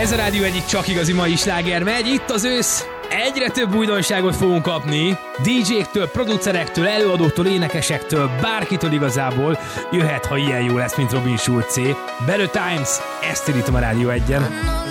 Ez a Rádió egyik csak igazi mai sláger megy. Itt az ősz. Egyre több újdonságot fogunk kapni. DJ-któl, producerektől, előadóktól, énekesektől, bárkitől igazából. Jöhet, ha ilyen jó lesz, mint Robin Schulzé. Better Times, ezt irítom a Rádió 1-en.